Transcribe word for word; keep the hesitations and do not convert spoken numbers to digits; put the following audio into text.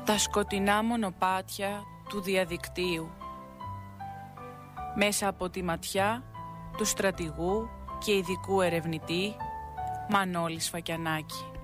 Τα σκοτεινά μονοπάτια του διαδικτύου, μέσα από τη ματιά του στρατηγού και ειδικού ερευνητή Μανώλη Σφακιανάκη.